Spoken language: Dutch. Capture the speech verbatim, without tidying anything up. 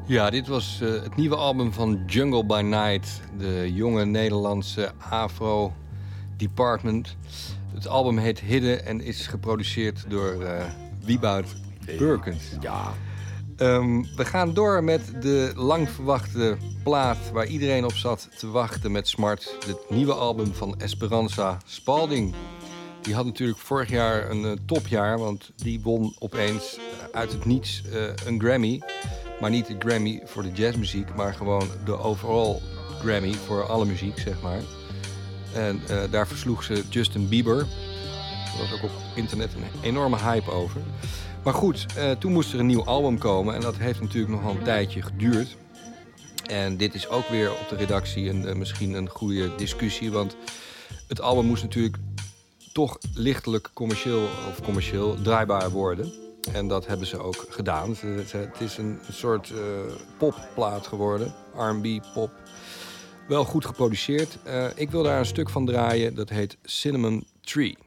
Ja, dit was uh, het nieuwe album van Jungle by Night. De jonge Nederlandse Afro Department. Het album heet Hidden en is geproduceerd door uh, Wieboud Burkens. Ja. Um, we gaan door met de lang verwachte plaat waar iedereen op zat te wachten met smart. Het nieuwe album van Esperanza Spalding. Die had natuurlijk vorig jaar een uh, topjaar, want die won opeens uh, uit het niets uh, een Grammy. Maar niet de Grammy voor de jazzmuziek, maar gewoon de overall Grammy voor alle muziek, zeg maar. En uh, daar versloeg ze Justin Bieber. Er was ook op internet een enorme hype over. Maar goed, uh, toen moest er een nieuw album komen en dat heeft natuurlijk nog een tijdje geduurd. En dit is ook weer op de redactie een, uh, misschien een goede discussie, want het album moest natuurlijk toch lichtelijk commercieel of commercieel draaibaar worden. En dat hebben ze ook gedaan. Het is een soort uh, popplaat geworden, R en B pop. Wel goed geproduceerd. Uh, ik wil daar een stuk van draaien, dat heet Cinnamon Tree.